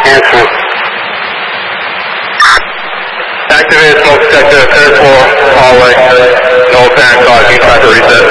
Answer. Activated smoke detector, third floor, hallway. No apparent cause. You try to reset.